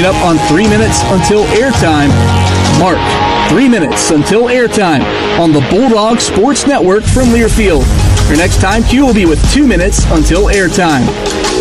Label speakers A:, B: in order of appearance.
A: Coming up on 3 Minutes Until Airtime, Mark, 3 minutes until airtime on the Bulldog Sports Network from Learfield. Your next time cue will be with 2 minutes until airtime.